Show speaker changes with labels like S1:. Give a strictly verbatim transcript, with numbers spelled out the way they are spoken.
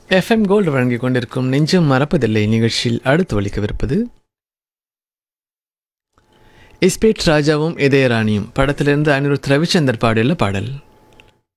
S1: FM gold வழங்கிக் கொண்டிருக்கும் நெஞ்சம் மறப்பதில்லை நிகழ்ச்சியில் அடுத்து ஒலிக்கவிருப்பது இஸ்பேட் ராஜாவும் இதயராணியும் படத்திலிருந்து அனிருத் ரவிச்சந்தர் பாடியுள்ள பாடல்.